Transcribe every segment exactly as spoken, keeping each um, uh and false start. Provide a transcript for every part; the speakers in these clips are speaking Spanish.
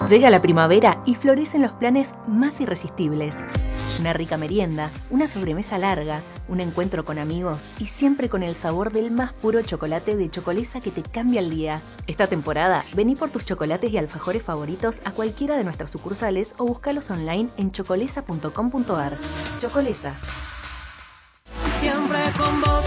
Llega la primavera y florecen los planes más irresistibles. Una rica merienda, una sobremesa larga, un encuentro con amigos y siempre con el sabor del más puro chocolate de Chocolesa que te cambia el día. Esta temporada, vení por tus chocolates y alfajores favoritos a cualquiera de nuestras sucursales o búscalos online en chocolesa punto com punto a r. Chocolesa. Siempre con vos,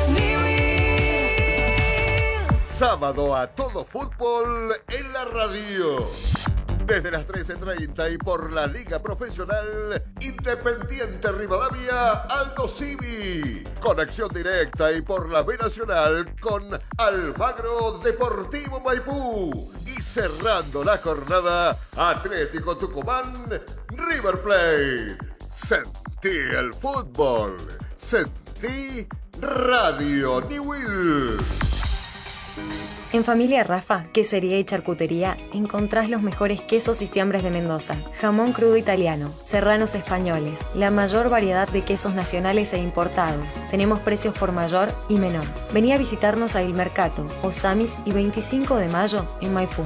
Sábado a todo fútbol en la radio. Desde las trece treinta y por la Liga Profesional Independiente Rivadavia Aldo Civi. Conexión directa y por la B Nacional con Almagro Deportivo Maipú. Y cerrando la jornada, Atlético Tucumán River Plate. Sentí el fútbol. Sentí Radio Newell. En Familia Rafa, Quesería y Charcutería, encontrás los mejores quesos y fiambres de Mendoza, jamón crudo italiano, serranos españoles, la mayor variedad de quesos nacionales e importados. Tenemos precios por mayor y menor. Vení a visitarnos a Il Mercato, Osamis y veinticinco de mayo en Maipú.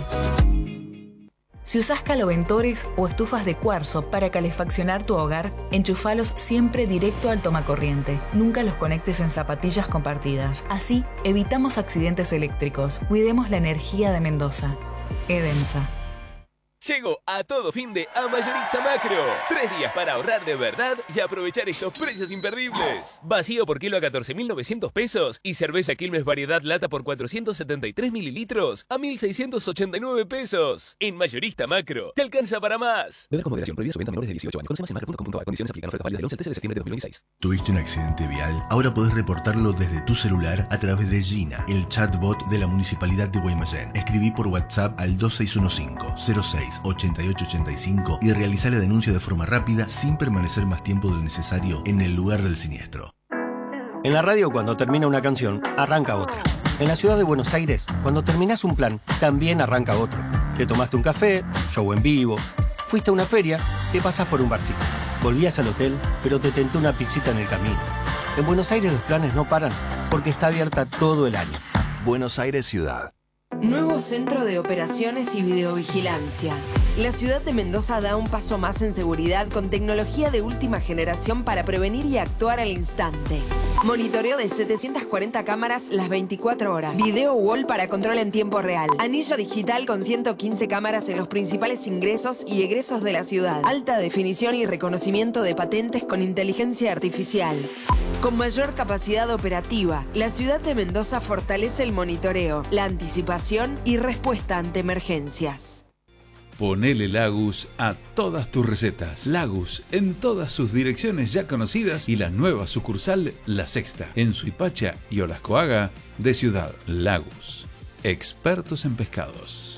Si usás caloventores o estufas de cuarzo para calefaccionar tu hogar, enchufalos siempre directo al tomacorriente. Nunca los conectes en zapatillas compartidas. Así, evitamos accidentes eléctricos. Cuidemos la energía de Mendoza. Edensa. Llego a todo fin de a Mayorista Macro. Tres días para ahorrar de verdad y aprovechar estos precios imperdibles. Vacío por kilo a catorce mil novecientos pesos y cerveza Quilmes Variedad Lata por cuatrocientos setenta y tres mililitros a mil seiscientos ochenta y nueve pesos. En Mayorista Macro, te alcanza para más. Beber con moderación. Prohibida su venta a menores de dieciocho años. Conoce más en macro punto com punto a r. Condiciones aplican. Ofertas válidas del once al trece de septiembre de dos mil veintiséis. ¿Tuviste un accidente vial? Ahora podés reportarlo desde tu celular a través de Gina, el chatbot de la Municipalidad de Guaymallén. Escribí por WhatsApp al dos seis uno cinco cero seis ochenta y ocho ochenta y cinco y realizá la denuncia de forma rápida sin permanecer más tiempo del necesario en el lugar del siniestro. En la radio, cuando termina una canción, arranca otra. En la ciudad de Buenos Aires, cuando terminás un plan, también arranca otro. Te tomaste un café, show en vivo, fuiste a una feria, te pasás por un barcito. Volvías al hotel, pero te tentó una pizzita en el camino. En Buenos Aires los planes no paran, porque está abierta todo el año. Buenos Aires Ciudad. Nuevo Centro de Operaciones y Videovigilancia. La ciudad de Mendoza da un paso más en seguridad con tecnología de última generación para prevenir y actuar al instante. Monitoreo de setecientas cuarenta cámaras las veinticuatro horas. Video wall para control en tiempo real. Anillo digital con ciento quince cámaras en los principales ingresos y egresos de la ciudad. Alta definición y reconocimiento de patentes con inteligencia artificial. Con mayor capacidad operativa, la ciudad de Mendoza fortalece el monitoreo, la anticipación y respuesta ante emergencias. Ponele Lagus a todas tus recetas. Lagus en todas sus direcciones ya conocidas y la nueva sucursal La Sexta en Suipacha y Olascoaga de Ciudad. Lagus, expertos en pescados.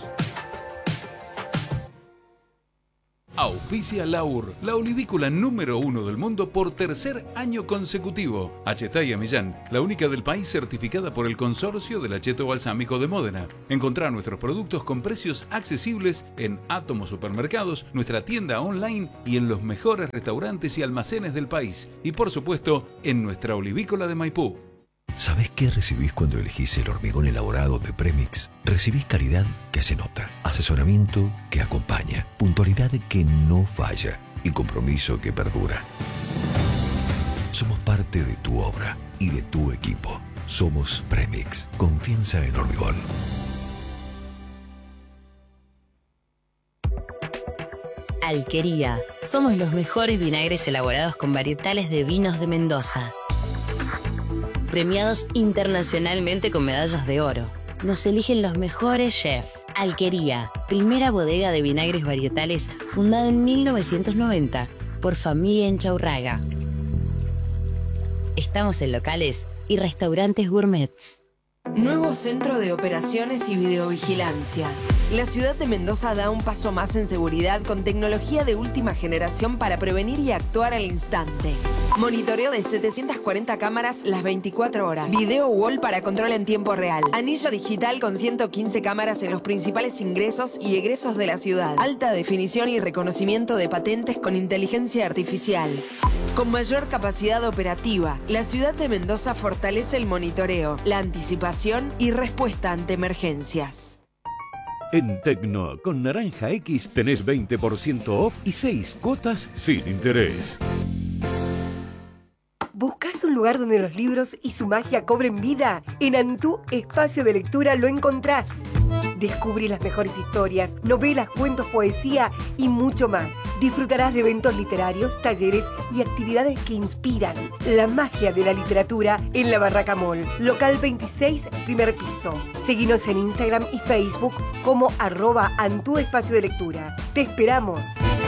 Auspicia Laur, la olivícola número uno del mundo por tercer año consecutivo. Achetaya Millán, la única del país certificada por el Consorcio del Acheto Balsámico de Módena. Encontrá nuestros productos con precios accesibles en Átomo Supermercados, nuestra tienda online y en los mejores restaurantes y almacenes del país. Y por supuesto, en nuestra olivícola de Maipú. ¿Sabés qué recibís cuando elegís el hormigón elaborado de Premix? Recibís calidad que se nota, asesoramiento que acompaña, puntualidad que no falla y compromiso que perdura. Somos parte de tu obra y de tu equipo. Somos Premix. Confianza en hormigón. Alquería. Somos los mejores vinagres elaborados con varietales de vinos de Mendoza. Premiados internacionalmente con medallas de oro. Nos eligen los mejores chefs. Alquería, primera bodega de vinagres varietales fundada en mil novecientos noventa por familia Enchaurraga. Estamos en locales y restaurantes gourmets. Nuevo Centro de Operaciones y Videovigilancia. La ciudad de Mendoza da un paso más en seguridad con tecnología de última generación para prevenir y actuar al instante. Monitoreo de setecientas cuarenta cámaras las veinticuatro horas. Video wall para control en tiempo real. Anillo digital con ciento quince cámaras en los principales ingresos y egresos de la ciudad. Alta definición y reconocimiento de patentes con inteligencia artificial. Con mayor capacidad operativa, la ciudad de Mendoza fortalece el monitoreo, la anticipación y respuesta ante emergencias. En Tecno, con Naranja X tenés veinte por ciento off y seis cuotas sin interés. ¿Buscás un lugar donde los libros y su magia cobren vida? En Antú Espacio de Lectura lo encontrás. Descubrí las mejores historias, novelas, cuentos, poesía y mucho más. Disfrutarás de eventos literarios, talleres y actividades que inspiran la magia de la literatura en la Barraca Mall, local veintiséis, primer piso. Seguinos en Instagram y Facebook como arroba Antú Espacio de Lectura. ¡Te esperamos!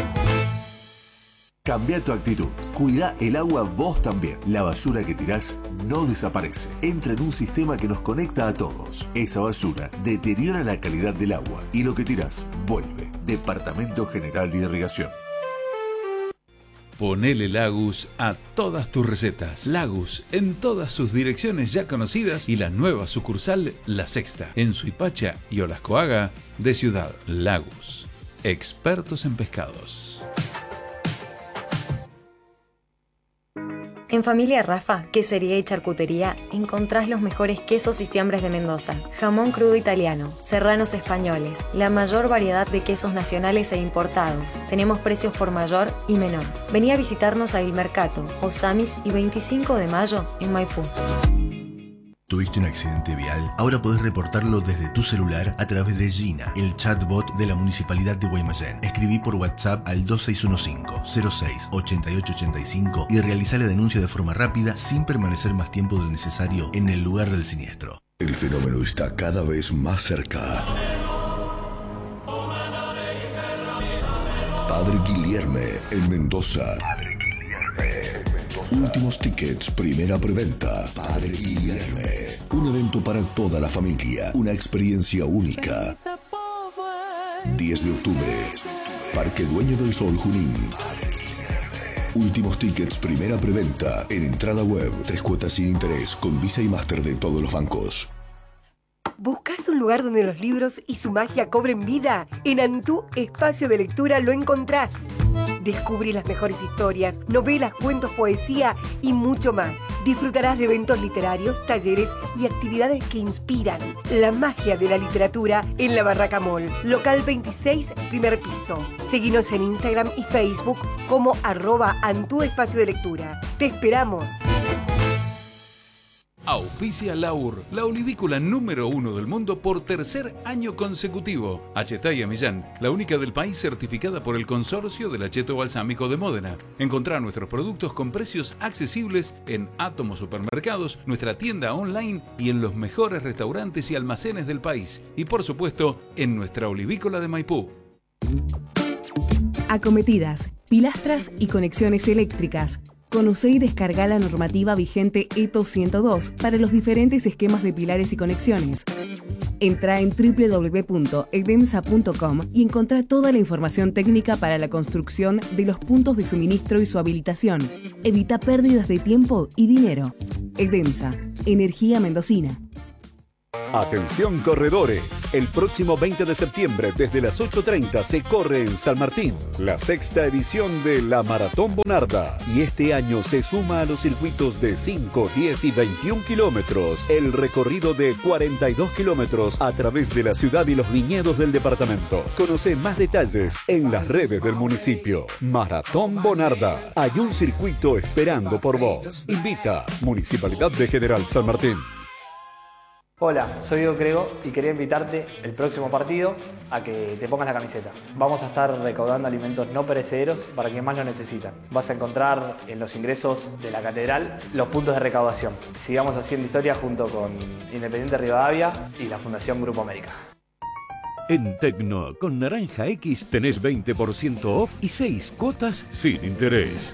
Cambia tu actitud. Cuida el agua vos también. La basura que tirás no desaparece. Entra en un sistema que nos conecta a todos. Esa basura deteriora la calidad del agua y lo que tirás vuelve. Departamento General de Irrigación. Ponele Lagus a todas tus recetas. Lagus en todas sus direcciones ya conocidas y la nueva sucursal La Sexta en Suipacha y Olascoaga de Ciudad. Lagus, expertos en pescados. En Familia Rafa, Quesería y Charcutería, encontrás los mejores quesos y fiambres de Mendoza, jamón crudo italiano, serranos españoles, la mayor variedad de quesos nacionales e importados. Tenemos precios por mayor y menor. Vení a visitarnos a Il Mercato, Osamis y veinticinco de mayo en Maipú. ¿Tuviste un accidente vial? Ahora podés reportarlo desde tu celular a través de Gina, el chatbot de la Municipalidad de Guaymallén. Escribí por WhatsApp al dos seis uno cinco, cero seis, ocho ocho ocho cinco y realizá la denuncia de forma rápida sin permanecer más tiempo del necesario en el lugar del siniestro. El fenómeno está cada vez más cerca. Padre Guilherme en Mendoza. Padre Guilherme. Últimos tickets, primera preventa. Padre Guilherme. Un evento para toda la familia. Una experiencia única. diez de octubre. Parque Dueño del Sol, Junín. Últimos tickets, primera preventa. En entrada web. Tres cuotas sin interés. Con Visa y Master de todos los bancos. ¿Buscás un lugar donde los libros y su magia cobren vida? En Antú Espacio de Lectura lo encontrás. Descubrí las mejores historias, novelas, cuentos, poesía y mucho más. Disfrutarás de eventos literarios, talleres y actividades que inspiran la magia de la literatura en la Barraca Mall, local veintiséis, primer piso. Seguinos en Instagram y Facebook como arroba Antú Espacio de Lectura. ¡Te esperamos! Auspicia Laur, la olivícola número uno del mundo por tercer año consecutivo. Achetaya Millán, la única del país certificada por el Consorcio del Acheto Balsámico de Módena. Encontrá nuestros productos con precios accesibles en Átomo Supermercados, nuestra tienda online y en los mejores restaurantes y almacenes del país. Y por supuesto, en nuestra olivícola de Maipú. Acometidas, pilastras y conexiones eléctricas. Conocé y descargá la normativa vigente E T O ciento dos para los diferentes esquemas de pilares y conexiones. Entrá en doble u doble u doble u punto edemsa punto com y encontrá toda la información técnica para la construcción de los puntos de suministro y su habilitación. Evita pérdidas de tiempo y dinero. Edemsa, energía mendocina. Atención corredores, el próximo veinte de septiembre desde las ocho treinta se corre en San Martín la sexta edición de la Maratón Bonarda y este año se suma a los circuitos de cinco, diez y veintiún kilómetros el recorrido de cuarenta y dos kilómetros a través de la ciudad y los viñedos del departamento. Conoce más detalles en las redes del municipio. Maratón Bonarda, hay un circuito esperando por vos. Invita Municipalidad de General San Martín. Hola, soy Diego Crego y quería invitarte el próximo partido a que te pongas la camiseta. Vamos a estar recaudando alimentos no perecederos para quienes más lo necesitan. Vas a encontrar en los ingresos de la catedral los puntos de recaudación. Sigamos haciendo historia junto con Independiente Rivadavia y la Fundación Grupo América. En Tecno, con Naranja X tenés veinte por ciento off y seis cuotas sin interés.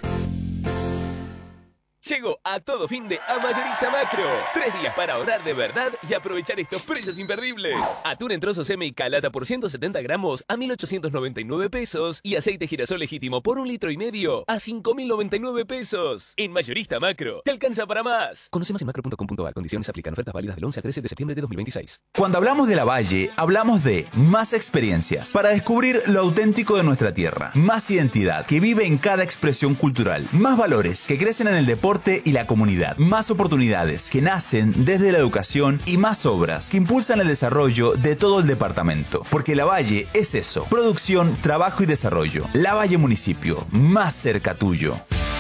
Llegó a todo fin de a Mayorista Macro. Tres días para ahorrar de verdad y aprovechar estos precios imperdibles. Atún en trozos M y Calata por ciento setenta gramos a mil ochocientos noventa y nueve pesos y aceite girasol legítimo por un litro y medio a cinco mil noventa y nueve pesos. En Mayorista Macro, te alcanza para más. Conoce más en macro punto com punto a r. Condiciones aplican. Ofertas válidas del once al trece de septiembre de dos mil veintiséis. Cuando hablamos de La Valle, hablamos de más experiencias para descubrir lo auténtico de nuestra tierra. Más identidad que vive en cada expresión cultural. Más valores que crecen en el deporte y la la comunidad. Más oportunidades que nacen desde la educación y más obras que impulsan el desarrollo de todo el departamento. Porque Lavalle es eso, producción, trabajo y desarrollo. Lavalle Municipio, más cerca tuyo.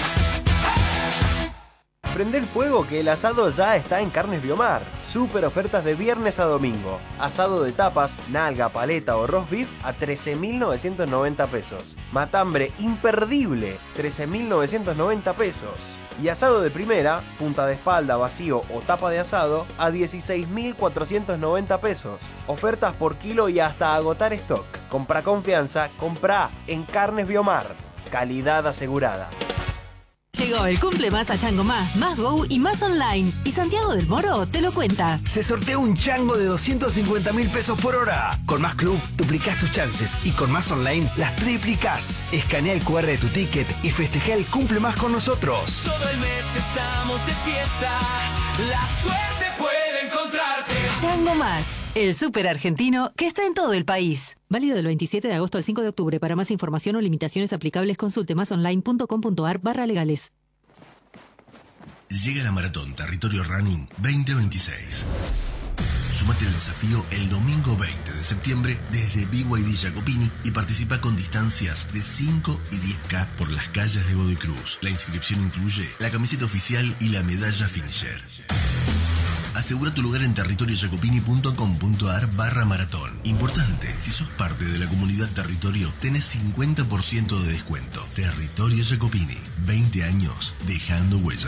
Prende el fuego que el asado ya está en Carnes Biomar. Super ofertas de viernes a domingo. Asado de tapas, nalga, paleta o roast beef a trece mil novecientos noventa pesos. Matambre imperdible, trece mil novecientos noventa pesos. Y asado de primera, punta de espalda, vacío o tapa de asado a dieciséis mil cuatrocientos noventa pesos. Ofertas por kilo y hasta agotar stock. Compra confianza, compra en Carnes Biomar. Calidad asegurada. Llegó el cumple más a Chango Más, Más Go y Más Online. Y Santiago del Moro te lo cuenta. Se sortea un chango de doscientos cincuenta mil pesos por hora. Con Más Club duplicás tus chances y con Más Online las triplicás. Escanea el cu erre de tu ticket y festeja el cumple más con nosotros. Todo el mes estamos de fiesta. La suerte puede encontrarte. Chango Más, el súper argentino que está en todo el país. Válido del veintisiete de agosto al cinco de octubre. Para más información o limitaciones aplicables, consulte masonline punto com punto ar barra legales. Llega la Maratón Territorio Running veinte veintiséis. Sumate al desafío el domingo veinte de septiembre desde B Y D Jacopini y participa con distancias de cinco y diez K por las calles de Godoy Cruz. La inscripción incluye la camiseta oficial y la medalla finisher. Asegura tu lugar en territoriojacopini punto com punto ar barra maratón. Importante, si sos parte de la comunidad Territorio, tenés cincuenta por ciento de descuento. Territorio Jacopini, veinte años dejando huella.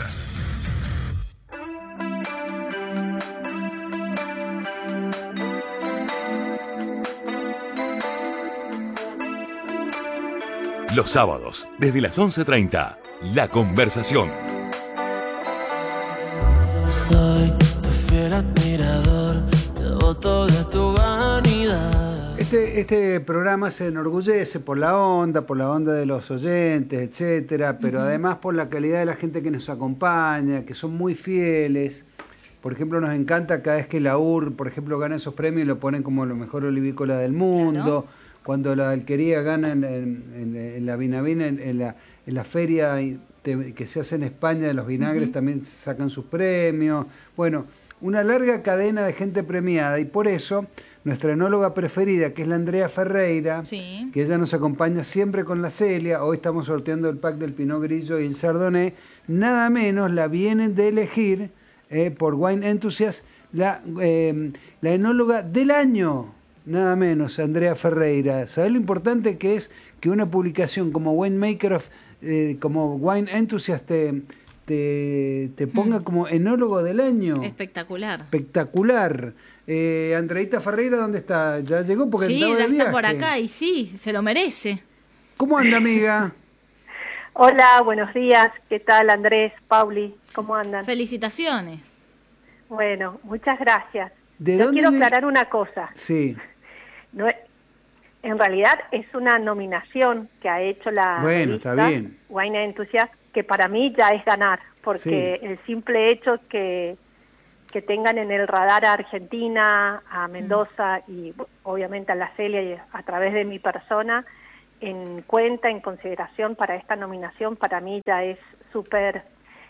Los sábados, desde las once treinta, La Conversación. Soy tu fiel admirador, devoto de tu vanidad. Este, este programa se enorgullece por la onda, por la onda de los oyentes, etcétera, pero uh-huh. además por la calidad de la gente que nos acompaña, que son muy fieles. Por ejemplo, nos encanta cada vez que la U R, por ejemplo, gana esos premios y lo ponen como lo mejor olivícola del mundo. Claro. Cuando la alquería gana en, en, en, en la Vinavina, en, en, la, en la feria que se hace en España de los vinagres, uh-huh. también sacan sus premios. Bueno, una larga cadena de gente premiada y por eso nuestra enóloga preferida, que es la Andrea Ferreira, sí. que ella nos acompaña siempre con la Celia, hoy estamos sorteando el pack del Pinot Grillo y el Chardonnay, nada menos la vienen de elegir eh, por Wine Enthusiast la, eh, la enóloga del año. Nada menos, Andrea Ferreira. ¿Sabés lo importante que es que una publicación como Winemaker of, eh, como Wine Enthusiast te, te, te ponga mm. como enólogo del año? Espectacular. Espectacular. Eh, Andreita Ferreira, ¿dónde está? ¿Ya llegó? Porque sí, ya está viaje. por acá y sí, se lo merece. ¿Cómo anda, amiga? Hola, buenos días. ¿Qué tal, Andrés, Pauli? ¿Cómo andan? Felicitaciones. Bueno, muchas gracias. ¿De Yo dónde quiero de... aclarar una cosa. Sí. No, en realidad es una nominación que ha hecho la bueno, está bien. Wine Enthusiast, que para mí ya es ganar, porque sí. el simple hecho que, que tengan en el radar a Argentina, a Mendoza mm. y obviamente a la Celia y a través de mi persona, en cuenta, en consideración para esta nominación, para mí ya es súper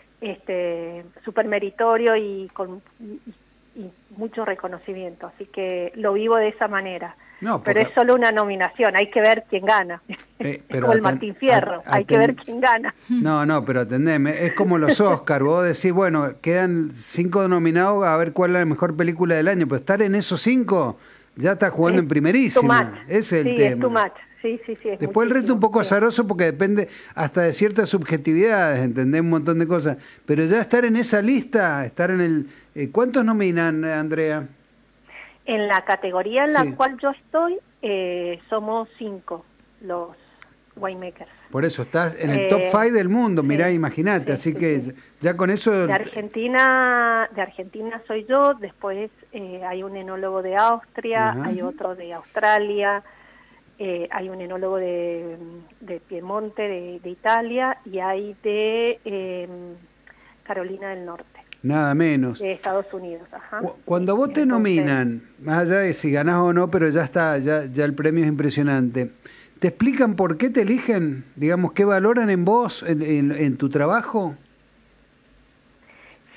este, súper meritorio y con y, y mucho reconocimiento, así que lo vivo de esa manera. No, porque... Pero es solo una nominación, hay que ver quién gana. Eh, pero como el Martín Fierro, hay que ver quién gana. No, no, pero atendeme, es como los Oscar, vos decís, bueno, quedan cinco nominados a ver cuál es la mejor película del año, pero estar en esos cinco ya está jugando es en primerísima. Ese es el sí, tema. Es too much. Sí, sí, sí, después el resto un poco azaroso porque depende hasta de ciertas subjetividades, entendés un montón de cosas, pero ya estar en esa lista, estar en el... Eh, ¿cuántos nominan, Andrea? En la categoría en la sí. cual yo estoy, eh, somos cinco los winemakers. Por eso, estás en el eh, top five del mundo, sí, mirá, imagínate, sí, así sí, que sí. ya con eso... De Argentina, de Argentina soy yo, después eh, hay un enólogo de Austria, ajá. hay otro de Australia, eh, hay un enólogo de, de Piemonte, de, de Italia, y hay de eh, Carolina del Norte. Nada menos. De Estados Unidos, ajá. Cuando vos te nominan, más allá de si ganás o no, pero ya está, ya, ya el premio es impresionante. ¿Te explican por qué te eligen? Digamos, ¿qué valoran en vos, en, en, en tu trabajo?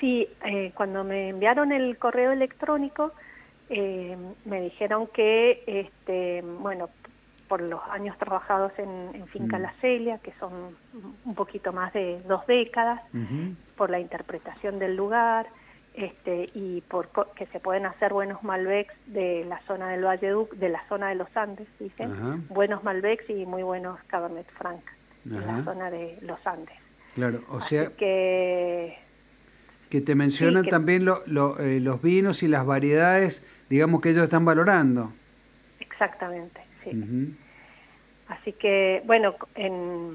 Sí, eh, cuando me enviaron el correo electrónico, eh, me dijeron que, este, bueno, por los años trabajados en, en Finca Mm. La Celia, que son un poquito más de dos décadas, Ujú. por la interpretación del lugar, este, y por co- que se pueden hacer buenos Malbecs de la zona del Valle Duc, de la zona de los Andes, dicen, Ajá. buenos Malbecs y muy buenos Cabernet Franc en la Ajá. zona de los Andes. Claro, o sea, Que que te mencionan sí, que- también lo- lo- eh, los vinos y las variedades, digamos, que ellos están valorando. exactamente, sí. Ujú. Así que, bueno, en,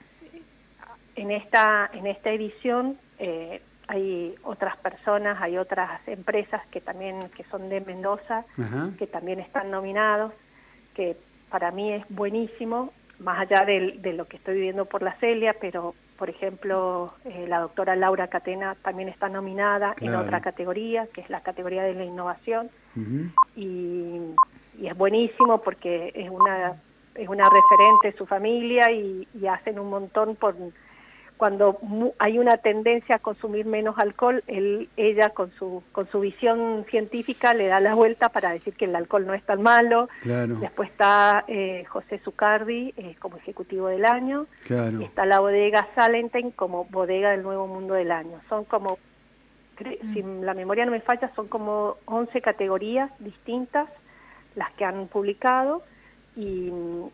en, esta, en esta edición eh, hay otras personas, hay otras empresas que también que son de Mendoza, Ajá. que también están nominados, que para mí es buenísimo, más allá del- de, lo que estoy viviendo por la Celia, pero, por ejemplo, eh, la doctora Laura Catena también está nominada en Claro. otra categoría, que es la categoría de la innovación, Ujú. y, y es buenísimo porque es una es una referente su familia y, y hacen un montón por cuando mu- hay una tendencia a consumir menos alcohol, él, ella con su con su visión científica le da la vuelta para decir que el alcohol no es tan malo. Claro. Después está eh, José Zucardi eh, como ejecutivo del año, Claro. y está la bodega Salentine como bodega del nuevo mundo del año. Son como, cre- si la memoria no me falla, son como once categorías distintas las que han publicado, y,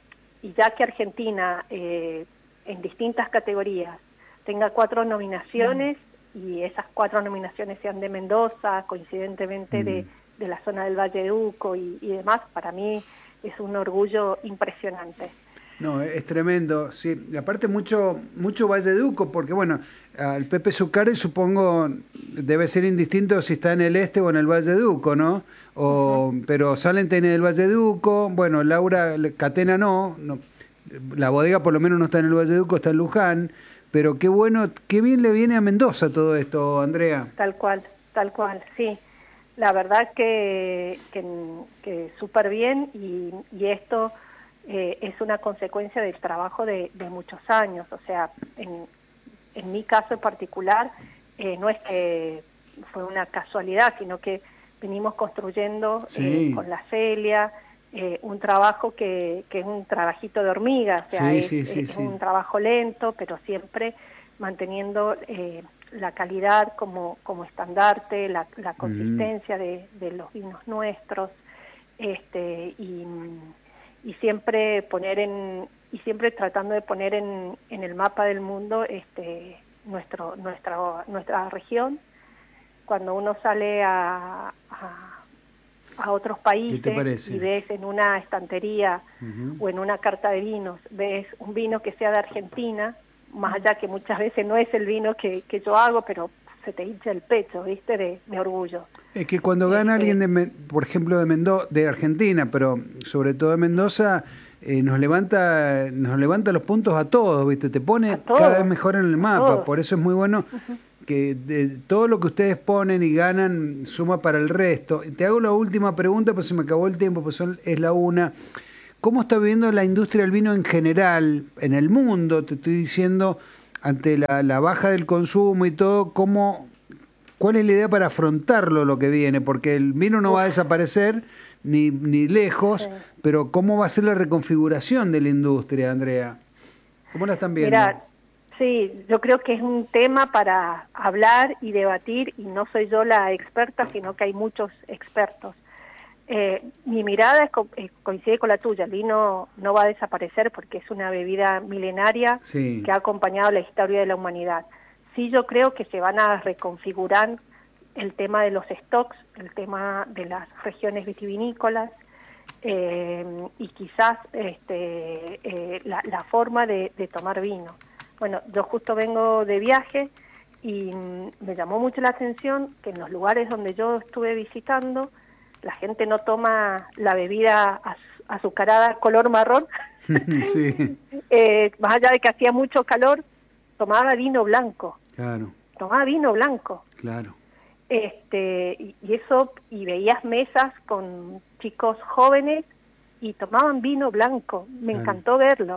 y ya que Argentina eh, en distintas categorías tenga cuatro nominaciones, y esas cuatro nominaciones sean de Mendoza, coincidentemente de, de la zona del Valle de Uco y, y demás, para mí es un orgullo impresionante. No, es tremendo, sí. Y aparte mucho mucho Valle de Uco, porque bueno, al Pepe Zucardi supongo debe ser indistinto si está en el este o en el Valle de Uco, ¿no? O, pero Salentine del Valle de Uco, bueno, Laura Catena no, no, la bodega por lo menos no está en el Valle de Uco, está en Luján, pero qué bueno, qué bien le viene a Mendoza todo esto, Andrea. Tal cual, tal cual, sí. La verdad que, que, que súper bien, y, y esto eh, es una consecuencia del trabajo de, de muchos años. O sea, en, en mi caso en particular, eh, no es que fue una casualidad, sino que venimos construyendo Sí. eh, con la Celia eh, un trabajo que, que es un trabajito de hormiga, o sea, Sí, es, sí, sí, es sí. un trabajo lento, pero siempre manteniendo eh, la calidad como, como estandarte, la, la consistencia de, de los vinos nuestros, este, y, y siempre poner en y siempre tratando de poner en, en el mapa del mundo este nuestro nuestra nuestra región. Cuando uno sale a, a, a otros países ¿Qué te parece? y ves en una estantería Ujú. o en una carta de vinos, ves un vino que sea de Argentina, más allá que muchas veces no es el vino que, que yo hago, pero se te hincha el pecho, ¿viste? De, de orgullo. Es que cuando gana alguien, de, Men- por ejemplo, de Mendoza, de Argentina, pero sobre todo de Mendoza, eh, nos levanta nos levanta los puntos a todos, ¿viste? Te pone todos, cada vez mejor en el mapa. todos. Por eso es muy bueno que de, todo lo que ustedes ponen y ganan suma para el resto. Y te hago la última pregunta, pues se me acabó el tiempo, pues son, es la una. ¿Cómo está viviendo la industria del vino en general, en el mundo? Te estoy diciendo, ante la, la baja del consumo y todo, ¿cómo, ¿cuál es la idea para afrontarlo lo que viene? Porque el vino no va a desaparecer ni, ni lejos, Sí. pero ¿cómo va a ser la reconfiguración de la industria, Andrea? ¿Cómo la están viendo? Mira, sí, yo creo que es un tema para hablar y debatir, y no soy yo la experta, sino que hay muchos expertos. Eh, mi mirada es co- eh, coincide con la tuya. El vino no va a desaparecer porque es una bebida milenaria Sí. que ha acompañado la historia de la humanidad. Sí, yo creo que se van a reconfigurar el tema de los stocks, el tema de las regiones vitivinícolas, eh, y quizás este, eh, la, la forma de, de tomar vino. Bueno, yo justo vengo de viaje y mm, me llamó mucho la atención que en los lugares donde yo estuve visitando, la gente no toma la bebida az- azucarada color marrón, Sí, eh, más allá de que hacía mucho calor, tomaba vino blanco, claro, tomaba vino blanco. claro. Este, y, y eso, y veías mesas con chicos jóvenes y tomaban vino blanco, me Claro. encantó verlo.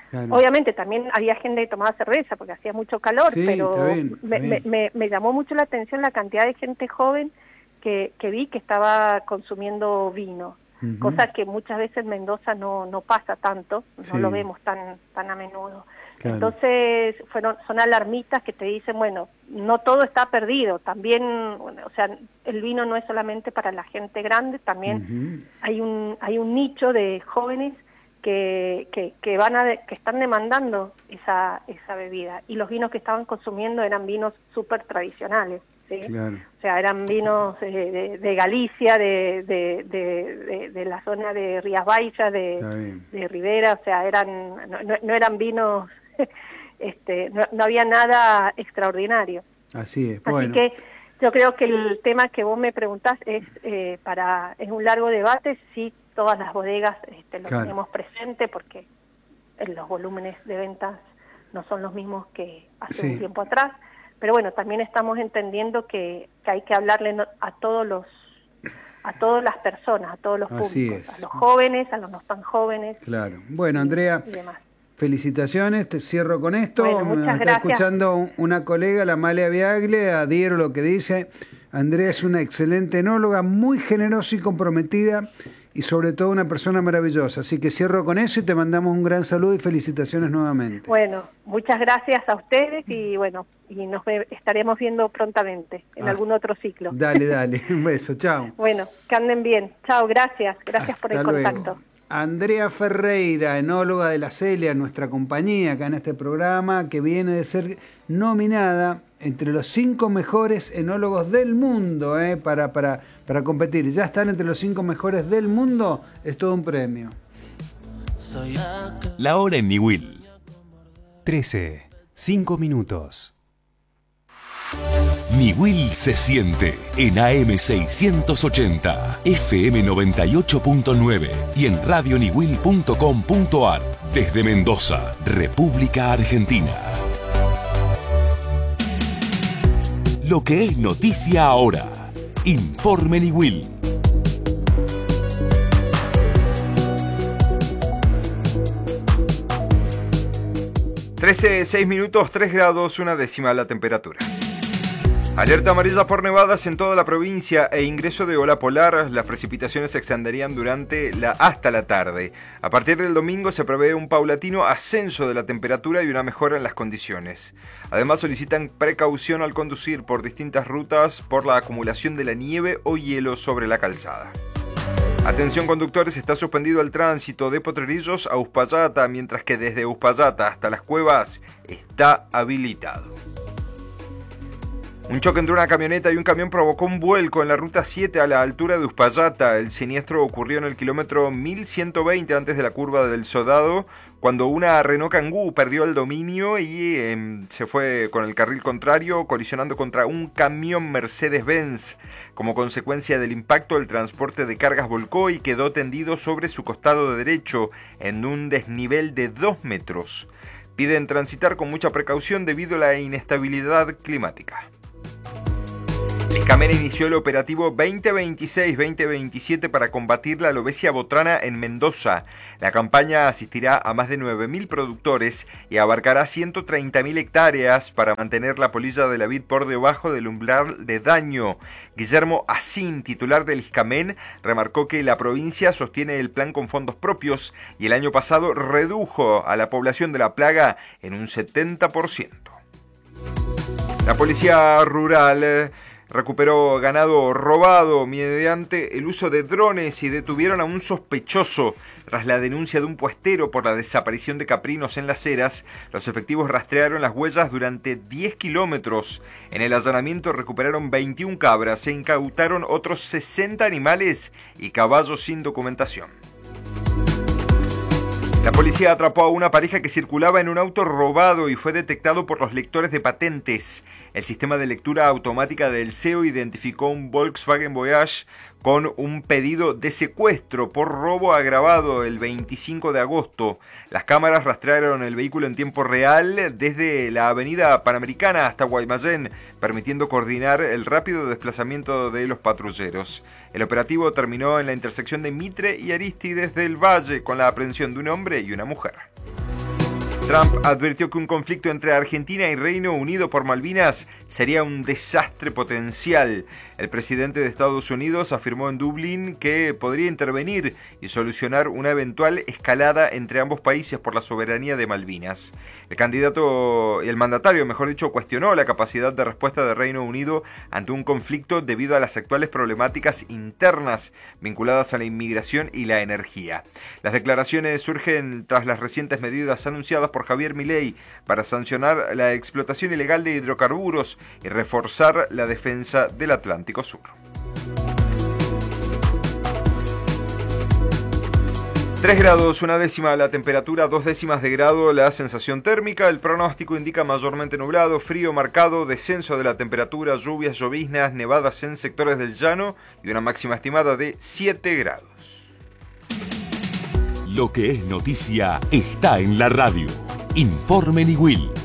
Claro. Obviamente también había gente que tomaba cerveza porque hacía mucho calor, Sí, pero está bien, está me, bien. me, me, me llamó mucho la atención la cantidad de gente joven que, que vi que estaba consumiendo vino, Ujú. cosa que muchas veces en Mendoza no, no pasa tanto, no Sí. lo vemos tan, tan a menudo. Claro. Entonces fueron son alarmitas que te dicen, bueno, no todo está perdido, también, bueno, o sea, el vino no es solamente para la gente grande, también Ujú. hay un hay un nicho de jóvenes que, que, que van a de- que están demandando esa esa bebida, y los vinos que estaban consumiendo eran vinos súper tradicionales, ¿sí? Claro. O sea, eran vinos eh, de, de Galicia, de, de, de, de, de la zona de Rías Baixas, de, Está bien. de Ribera, o sea, eran no, no- no eran vinos, este, no, no había nada extraordinario. Así es. Así Bueno. que yo creo que el tema que vos me preguntás es eh, para es un largo debate, sí, todas las bodegas este, lo Claro. tenemos presente porque eh, los volúmenes de ventas no son los mismos que hace Sí. un tiempo atrás, pero bueno, también estamos entendiendo que, que hay que hablarle no- a todos los a todas las personas, a todos los Así públicos, es. a los jóvenes, a los no tan jóvenes Claro. Bueno, Andrea, y demás. felicitaciones, te cierro con esto. Bueno, Me muchas está gracias. escuchando un- una colega, la Amalia Viagle, adhiero lo que dice. Andrea es una excelente enóloga, muy generosa y comprometida, y sobre todo una persona maravillosa. Así que cierro con eso y te mandamos un gran saludo y felicitaciones nuevamente. Bueno, muchas gracias a ustedes y bueno, y nos ve- estaremos viendo prontamente en Ah. algún otro ciclo. Dale, dale. Un beso, chao. Bueno, que anden bien. Chao, gracias. Gracias por el Hasta luego. contacto. Andrea Ferreira, enóloga de la Celia, nuestra compañía acá en este programa, que viene de ser nominada entre los cinco mejores enólogos del mundo, ¿eh? para, para, para competir. Ya están entre los cinco mejores del mundo, es todo un premio. La hora en Niwil. trece, cinco minutos. Niwil se siente en A M seiscientos ochenta, F M noventa y ocho punto nueve y en radio niwil punto com punto ar desde Mendoza, República Argentina. Lo que es noticia ahora. Informe Niwil. trece, seis minutos, tres grados, una décima la temperatura. Alerta amarilla por nevadas en toda la provincia e ingreso de ola polar. Las precipitaciones se extenderían durante la hasta la tarde. A partir del domingo se prevé un paulatino ascenso de la temperatura y una mejora en las condiciones. Además solicitan precaución al conducir por distintas rutas por la acumulación de la nieve o hielo sobre la calzada. Atención conductores, está suspendido el tránsito de Potrerillos a Uspallata, mientras que desde Uspallata hasta Las Cuevas está habilitado. Un choque entre una camioneta y un camión provocó un vuelco en la ruta siete a la altura de Uspallata. El siniestro ocurrió en el kilómetro mil ciento veinte antes de la curva del Sodado, cuando una Renault Kangoo perdió el dominio y eh, se fue con el carril contrario, colisionando contra un camión Mercedes-Benz. Como consecuencia del impacto, el transporte de cargas volcó y quedó tendido sobre su costado derecho en un desnivel de dos metros. Piden transitar con mucha precaución debido a la inestabilidad climática. El ISCAMEN inició el operativo veinte veintiséis veinte veintisiete para combatir la alopecia botrana en Mendoza. La campaña asistirá a más de nueve mil productores y abarcará ciento treinta mil hectáreas para mantener la polilla de la vid por debajo del umbral de daño. Guillermo Asín, titular del ISCAMEN, remarcó que la provincia sostiene el plan con fondos propios y el año pasado redujo a la población de la plaga en un setenta por ciento. La policía rural eh, recuperó ganado robado mediante el uso de drones y detuvieron a un sospechoso. Tras la denuncia de un puestero por la desaparición de caprinos en Las Heras, los efectivos rastrearon las huellas durante diez kilómetros. En el allanamiento recuperaron veintiuna cabras, se incautaron otros sesenta animales y caballos sin documentación. La policía atrapó a una pareja que circulaba en un auto robado y fue detectado por los lectores de patentes. El sistema de lectura automática del C E O identificó un Volkswagen Voyage con un pedido de secuestro por robo agravado el veinticinco de agosto. Las cámaras rastrearon el vehículo en tiempo real desde la avenida Panamericana hasta Guaymallén, permitiendo coordinar el rápido desplazamiento de los patrulleros. El operativo terminó en la intersección de Mitre y Aristides del Valle con la aprehensión de un hombre y una mujer. Trump advirtió que un conflicto entre Argentina y Reino Unido por Malvinas sería un desastre potencial. El presidente de Estados Unidos afirmó en Dublín que podría intervenir y solucionar una eventual escalada entre ambos países por la soberanía de Malvinas. El candidato, el mandatario, mejor dicho, cuestionó la capacidad de respuesta de Reino Unido ante un conflicto debido a las actuales problemáticas internas vinculadas a la inmigración y la energía. Las declaraciones surgen tras las recientes medidas anunciadas por Javier Milei para sancionar la explotación ilegal de hidrocarburos y reforzar la defensa del Atlántico Sur. tres grados, una décima la temperatura, dos décimas de grado la sensación térmica. El pronóstico indica mayormente nublado, frío marcado, descenso de la temperatura, lluvias, lloviznas, nevadas en sectores del llano y una máxima estimada de siete grados. Lo que es noticia está en la radio. Informe Niwil.